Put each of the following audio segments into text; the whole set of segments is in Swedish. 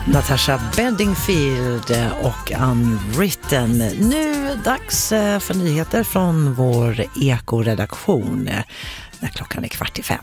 Natasha Bedingfield och Unwritten. Nu dags för nyheter från vår ekoredaktion när klockan är 4:45.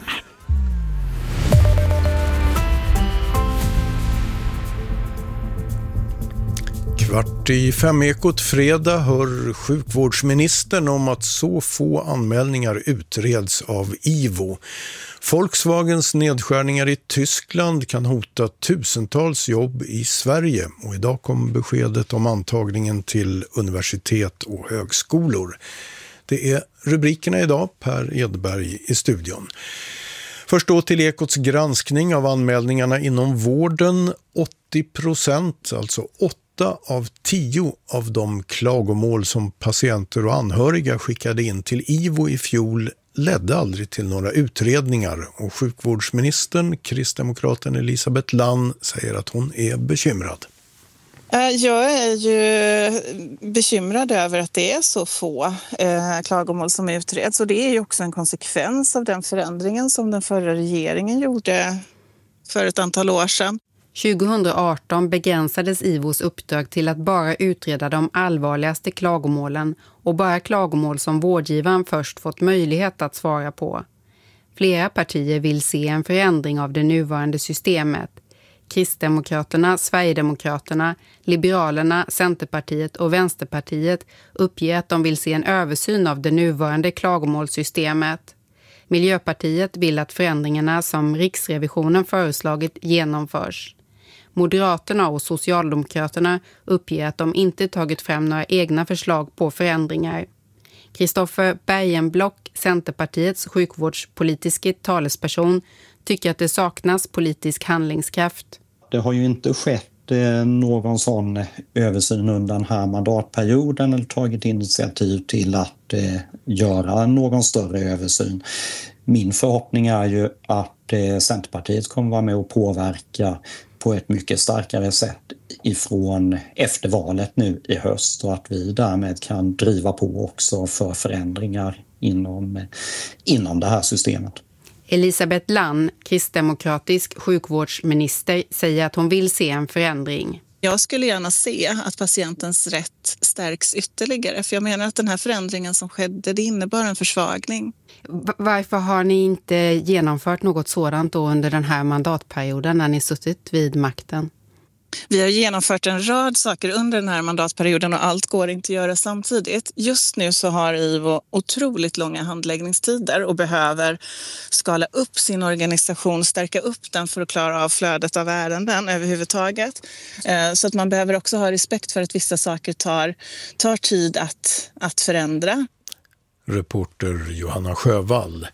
4:45 Ekot fredag hör sjukvårdsministern om att så få anmälningar utreds av IVO. Volkswagens nedskärningar i Tyskland kan hota tusentals jobb i Sverige och idag kom beskedet om antagningen till universitet och högskolor. Det är rubrikerna idag, Per Edberg i studion. Först då till Ekots granskning av anmälningarna inom vården. 80%, alltså 8 av 10 av de klagomål som patienter och anhöriga skickade in till IVO i fjol ledde aldrig till några utredningar och sjukvårdsministern, kristdemokraten Elisabeth Lann, säger att hon är bekymrad. Jag är ju bekymrad över att det är så få klagomål som utreds, och det är ju också en konsekvens av den förändringen som den förra regeringen gjorde för ett antal år sedan. 2018 begränsades IVOs uppdrag till att bara utreda de allvarligaste klagomålen och bara klagomål som vårdgivaren först fått möjlighet att svara på. Flera partier vill se en förändring av det nuvarande systemet. Kristdemokraterna, Sverigedemokraterna, Liberalerna, Centerpartiet och Vänsterpartiet uppger att de vill se en översyn av det nuvarande klagomålssystemet. Miljöpartiet vill att förändringarna som Riksrevisionen föreslagit genomförs. Moderaterna och Socialdemokraterna uppger att de inte tagit fram några egna förslag på förändringar. Kristoffer Bergenblock, Centerpartiets sjukvårdspolitiska talesperson, tycker att det saknas politisk handlingskraft. Det har ju inte skett någon sån översyn under den här mandatperioden eller tagit initiativ till att göra någon större översyn. Min förhoppning är ju att Centerpartiet kommer vara med och påverka på ett mycket starkare sätt ifrån efter valet nu i höst, och att vi därmed kan driva på också för förändringar inom det här systemet. Elisabeth Lann, kristdemokratisk sjukvårdsminister, säger att hon vill se en förändring. Jag skulle gärna se att patientens rätt stärks ytterligare, för jag menar att den här förändringen som skedde, det innebar en försvagning. Varför har ni inte genomfört något sådant då under den här mandatperioden när ni suttit vid makten? Vi har genomfört en rad saker under den här mandatperioden och allt går inte att göra samtidigt. Just nu så har IVO otroligt långa handläggningstider och behöver skala upp sin organisation, stärka upp den för att klara av flödet av ärenden överhuvudtaget. Så att man behöver också ha respekt för att vissa saker tar tid att förändra. Reporter Johanna Sjövall.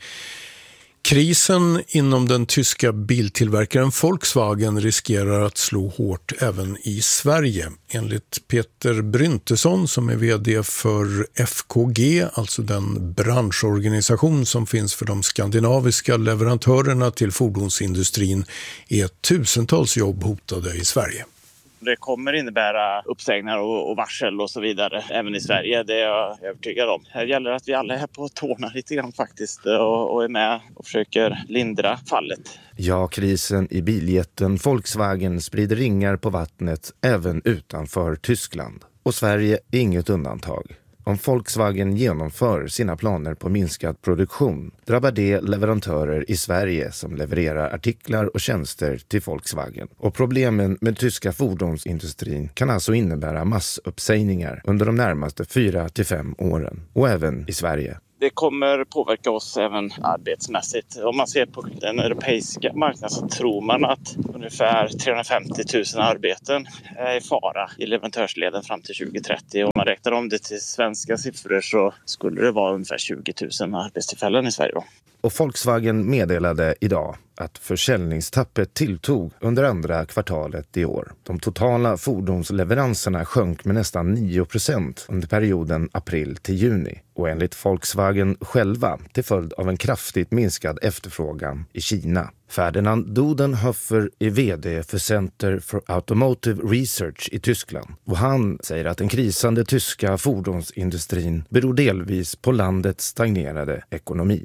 Krisen inom den tyska biltillverkaren Volkswagen riskerar att slå hårt även i Sverige. Enligt Peter Bryntesson, som är vd för FKG, alltså den branschorganisation som finns för de skandinaviska leverantörerna till fordonsindustrin, är tusentals jobb hotade i Sverige. Det kommer innebära uppsägningar och varsel och så vidare även i Sverige, det är jag övertygad om. Här gäller att vi alla är på tårna lite grann faktiskt och är med och försöker lindra fallet. Ja, krisen i biljätten Volkswagen sprider ringar på vattnet även utanför Tyskland. Och Sverige är inget undantag. Om Volkswagen genomför sina planer på minskad produktion drabbar det leverantörer i Sverige som levererar artiklar och tjänster till Volkswagen. Och problemen med tyska fordonsindustrin kan alltså innebära massuppsägningar under de närmaste 4-5 åren. Och även i Sverige. Det kommer påverka oss även arbetsmässigt. Om man ser på den europeiska marknaden så tror man att ungefär 350 000 arbeten är i fara i leverantörsleden fram till 2030. Om man räknar om det till svenska siffror så skulle det vara ungefär 20 000 arbetstillfällen i Sverige. Och Volkswagen meddelade idag att försäljningstappet tilltog under andra kvartalet i år. De totala fordonsleveranserna sjönk med nästan 9% under perioden april till juni. Och enligt Volkswagen själva till följd av en kraftigt minskad efterfrågan i Kina. Ferdinand Dudenhofer är vd för Center for Automotive Research i Tyskland. Och han säger att den krisande tyska fordonsindustrin beror delvis på landets stagnerade ekonomi.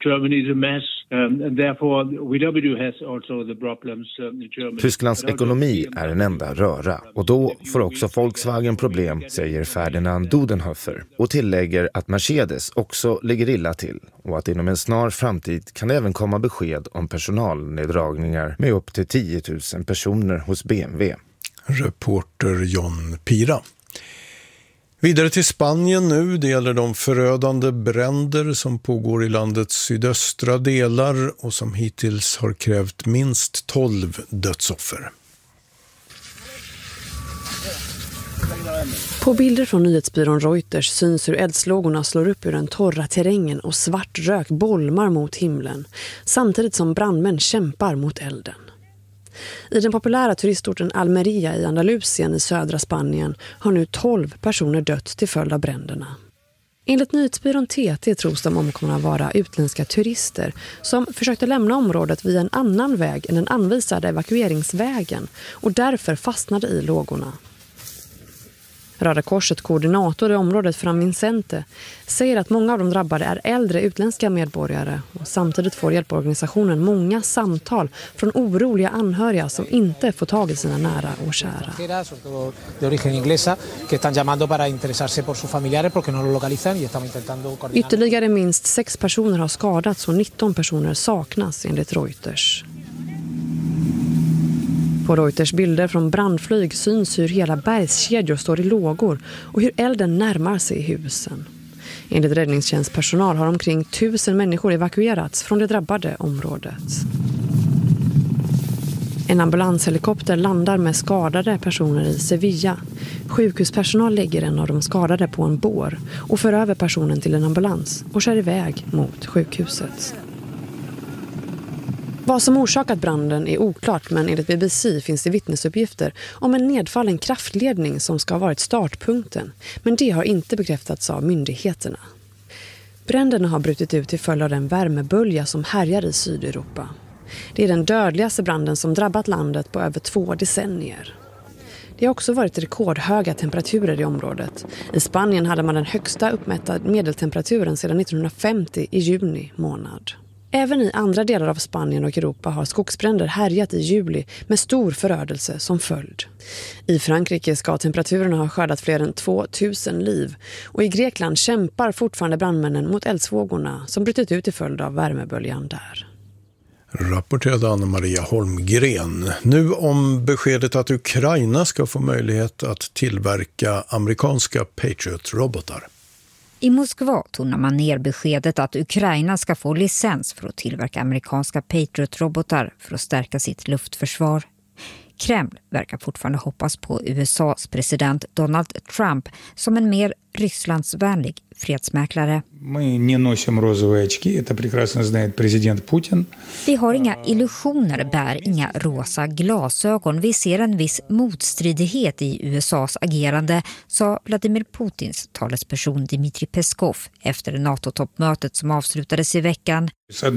Germany is a mess, and therefore VW has also the problems in Germany. Tysklands ekonomi är en enda röra och då får också Volkswagen problem, säger Ferdinand Dudenhofer och tillägger att Mercedes också ligger illa till och att inom en snar framtid kan även komma besked om personalneddragningar med upp till 10 000 personer hos BMW. Reporter John Pira. Vidare till Spanien nu. Det gäller de förödande bränder som pågår i landets sydöstra delar och som hittills har krävt minst 12 dödsoffer. På bilder från nyhetsbyrån Reuters syns hur eldslågorna slår upp ur den torra terrängen och svart rök bolmar mot himlen, samtidigt som brandmän kämpar mot elden. I den populära turistorten Almeria i Andalusien i södra Spanien har nu 12 personer dött till följd av bränderna. Enligt nyhetsbyrån TT tros de omkomna vara utländska turister som försökte lämna området via en annan väg än den anvisade evakueringsvägen och därför fastnade i lågorna. Röda Korset koordinator i området Fran Vincente säger att många av de drabbade är äldre utländska medborgare och samtidigt får hjälporganisationen många samtal från oroliga anhöriga som inte får tag i sina nära och kära. Ytterligare minst 6 personer har skadats och 19 personer saknas enligt Reuters. På Reuters bilder från brandflyg syns hur hela bergskedjor står i lågor och hur elden närmar sig husen. Enligt räddningstjänstpersonal har omkring 1000 människor evakuerats från det drabbade området. En ambulanshelikopter landar med skadade personer i Sevilla. Sjukhuspersonal lägger en av de skadade på en bår och för över personen till en ambulans och kör iväg mot sjukhuset. Vad som orsakat branden är oklart, men enligt BBC finns det vittnesuppgifter om en nedfallen kraftledning som ska ha varit startpunkten, men det har inte bekräftats av myndigheterna. Bränderna har brutit ut till följd av den värmebölja som härjar i Sydeuropa. Det är den dödligaste branden som drabbat landet på över 2 decennier. Det har också varit rekordhöga temperaturer i området. I Spanien hade man den högsta uppmätta medeltemperaturen sedan 1950 i juni månad. Även i andra delar av Spanien och Europa har skogsbränder härjat i juli med stor förödelse som följd. I Frankrike ska temperaturerna ha skördat fler än 2000 liv och i Grekland kämpar fortfarande brandmännen mot eldsvågorna som brutit ut till följd av värmeböljan där. Rapporterade Anna-Maria Holmgren. Nu om beskedet att Ukraina ska få möjlighet att tillverka amerikanska Patriot-robotar. I Moskva tonar man ner beskedet att Ukraina ska få licens för att tillverka amerikanska Patriot-robotar för att stärka sitt luftförsvar. Kreml verkar fortfarande hoppas på USAs president Donald Trump som en mer Rysslandsvänlig fredsmäklare. Vi har inga illusioner, bär inga rosa glasögon. Vi ser en viss motstridighet i USAs agerande, sa Vladimir Putins talesperson Dmitry Peskov efter NATO-toppmötet som avslutades i veckan.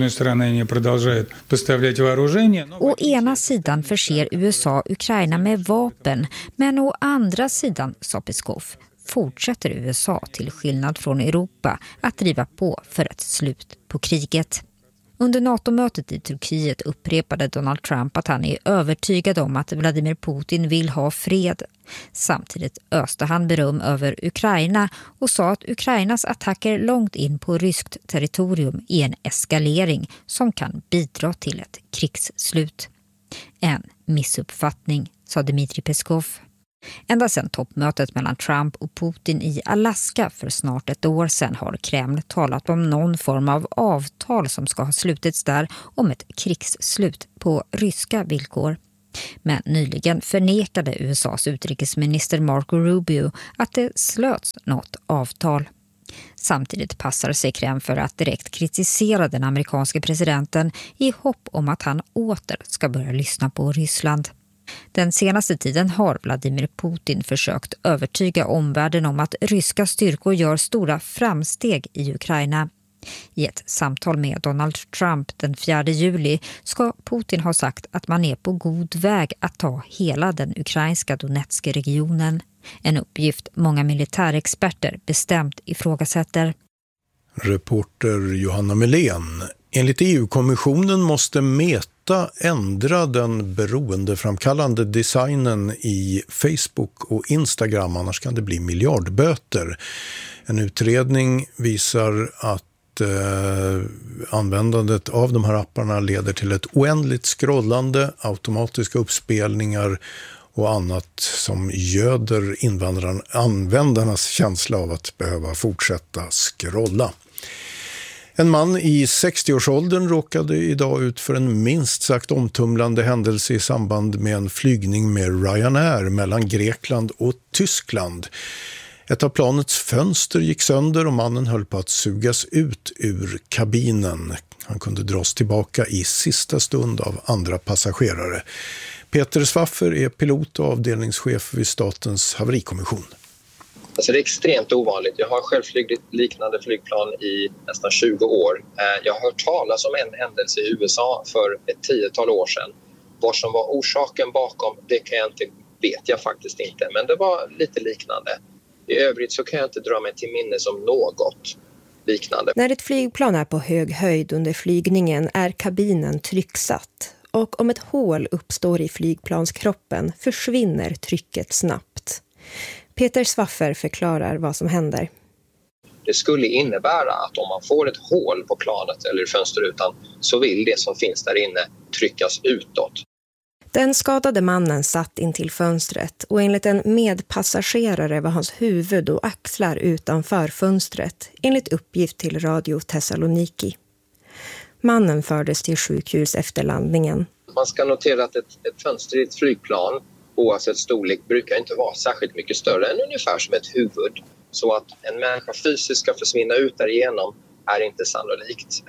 Å ena sidan förser USA Ukraina med vapen, men å andra sidan, sa Peskov, fortsätter USA till skillnad från Europa att driva på för ett slut på kriget. Under NATO-mötet i Turkiet upprepade Donald Trump att han är övertygad om att Vladimir Putin vill ha fred. Samtidigt öste han beröm över Ukraina och sa att Ukrainas attacker långt in på ryskt territorium är en eskalering som kan bidra till ett krigsslut. En missuppfattning, sa Dmitry Peskov. Ända sedan toppmötet mellan Trump och Putin i Alaska för snart ett år sedan har Kreml talat om någon form av avtal som ska ha slutits där om ett krigsslut på ryska villkor. Men nyligen förnekade USAs utrikesminister Marco Rubio att det slöts något avtal. Samtidigt passar sig Kreml för att direkt kritisera den amerikanske presidenten i hopp om att han åter ska börja lyssna på Ryssland. Den senaste tiden har Vladimir Putin försökt övertyga omvärlden om att ryska styrkor gör stora framsteg i Ukraina. I ett samtal med Donald Trump den 4 juli ska Putin ha sagt att man är på god väg att ta hela den ukrainska Donetska regionen. En uppgift många militärexperter bestämt ifrågasätter. Reporter Johanna Melén. Enligt EU-kommissionen måste Meta ändra den beroendeframkallande designen i Facebook och Instagram, annars kan det bli miljardböter. En utredning visar att användandet av de här apparna leder till ett oändligt scrollande, automatiska uppspelningar och annat som göder användarnas känsla av att behöva fortsätta scrolla. En man i 60-årsåldern råkade idag ut för en minst sagt omtumlande händelse i samband med en flygning med Ryanair mellan Grekland och Tyskland. Ett av planets fönster gick sönder och mannen höll på att sugas ut ur kabinen. Han kunde dras tillbaka i sista stund av andra passagerare. Peter Swaffer är pilot och avdelningschef vid Statens haverikommission. Alltså det är extremt ovanligt. Jag har själv flygit liknande flygplan i nästan 20 år. Jag har hört talas om en händelse i USA för ett 10-tal år sedan. Vad som var orsaken bakom, det vet jag faktiskt inte. Men det var lite liknande. I övrigt så kan jag inte dra mig till minnes om något liknande. När ett flygplan är på hög höjd under flygningen är kabinen trycksatt. Och om ett hål uppstår i flygplanskroppen försvinner trycket snabbt. Peter Swaffer förklarar vad som händer. Det skulle innebära att om man får ett hål på planet eller fönsterrutan så vill det som finns där inne tryckas utåt. Den skadade mannen satt in till fönstret och enligt en medpassagerare var hans huvud och axlar utanför fönstret, enligt uppgift till Radio Thessaloniki. Mannen fördes till sjukhus efter landningen. Man ska notera att ett fönster i ett flygplan, oavsett storlek, brukar inte vara särskilt mycket större än ungefär som ett huvud. Så att en människa fysiskt ska försvinna ut därigenom är inte sannolikt.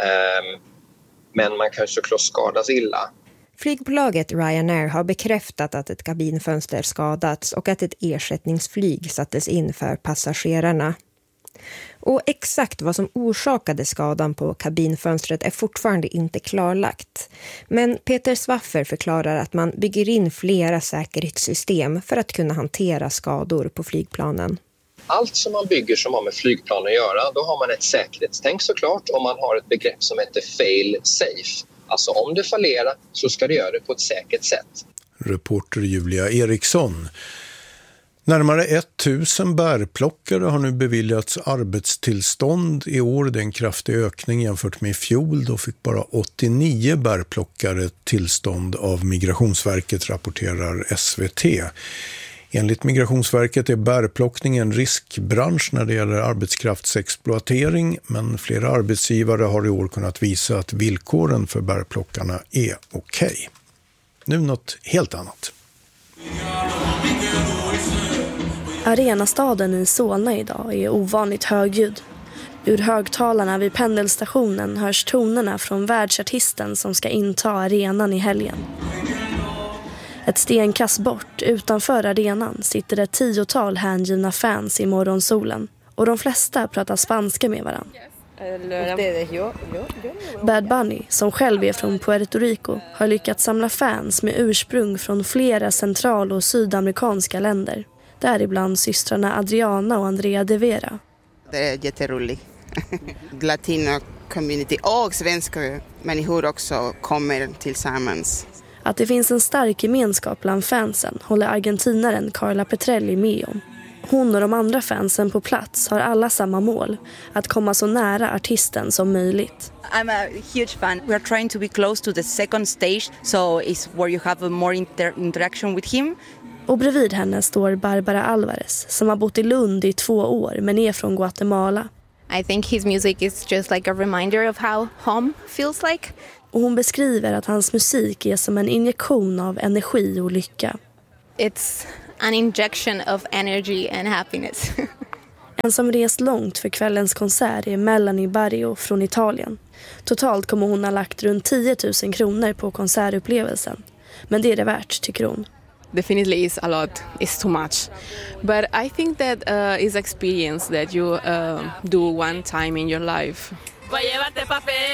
Men man kan såklart skadas illa. Flygbolaget Ryanair har bekräftat att ett kabinfönster skadats och att ett ersättningsflyg sattes in för passagerarna. Och exakt vad som orsakade skadan på kabinfönstret är fortfarande inte klarlagt. Men Peter Swaffer förklarar att man bygger in flera säkerhetssystem för att kunna hantera skador på flygplanen. Allt som man bygger som har med flygplan att göra, då har man ett säkerhetstänk såklart, och man har ett begrepp som heter fail safe. Alltså om det fallerar så ska det göra det på ett säkert sätt. Reporter Julia Eriksson. Närmare 1000 bärplockare har nu beviljats arbetstillstånd i år. Det är en kraftig ökning jämfört med i fjol. Då fick bara 89 bärplockare tillstånd av Migrationsverket, rapporterar SVT. Enligt Migrationsverket är bärplockning en riskbransch när det gäller arbetskraftsexploatering, men flera arbetsgivare har i år kunnat visa att villkoren för bärplockarna är okej. Nu något helt annat. Arenastaden i Solna idag är ovanligt högljudd. Ur högtalarna vid pendelstationen hörs tonerna från världsartisten som ska inta arenan i helgen. Ett stenkast bort utanför arenan sitter ett 10-tal hängivna fans i morgonsolen. Och de flesta pratar spanska med varandra. Bad Bunny, som själv är från Puerto Rico, har lyckats samla fans med ursprung från flera central- och sydamerikanska länder. Däribland systrarna Adriana och Andrea de Vera. Det är jätteroligt. Latino community och svenska människor också kommer tillsammans. Att det finns en stark gemenskap bland fansen håller argentinaren Carla Petrelli med om. Hon och de andra fansen på plats har alla samma mål, att komma så nära artisten som möjligt. I'm a huge fan. We are trying to be close to the second stage, so it's where you have a more interaction with him. Och bredvid henne står Barbara Alvarez, som har bott i Lund i 2 år men är från Guatemala. I think his music is just like a reminder of how home feels like. Och hon beskriver att hans musik är som en injektion av energi och lycka. It's an injection of energy and happiness. En som rest långt för kvällens konsert är Melanie Barrio från Italien. Totalt kommer hon ha lagt runt 10 000 kronor på konsertupplevelsen. Men det är det värt, tycker hon. Definitely is a lot, it's too much. But I think that is experience that you do one time in your life.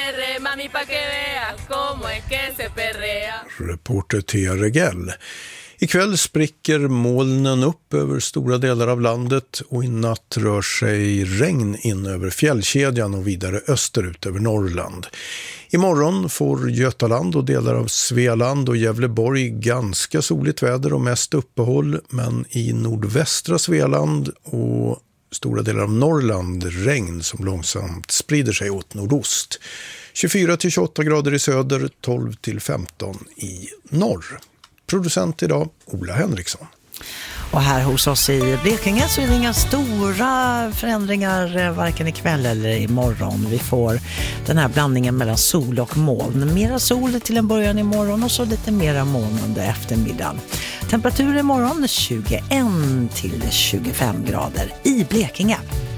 Reporter Thea Regell. Ikväll spricker molnen upp över stora delar av landet och i natt rör sig regn in över fjällkedjan och vidare österut över Norrland. Imorgon får Götaland och delar av Svealand och Gävleborg ganska soligt väder och mest uppehåll, men i nordvästra Svealand och stora delar av Norrland regn som långsamt sprider sig åt nordost. 24-28 grader i söder, 12-15 i norr. Producent idag, Ola Henriksson. Och här hos oss i Blekinge så är det inga stora förändringar varken ikväll eller imorgon. Vi får den här blandningen mellan sol och moln. Mera sol till en början imorgon och så lite mera moln under eftermiddagen. Temperatur imorgon 21 till 25 grader i Blekinge.